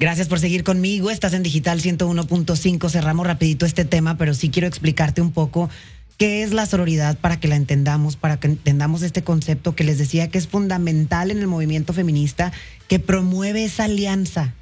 Gracias por seguir conmigo. Estás en Digital 101.5. Cerramos rapidito este tema, pero sí quiero explicarte un poco qué es la sororidad para que la entendamos, para que entendamos este concepto que les decía que es fundamental en el movimiento feminista, que promueve esa alianza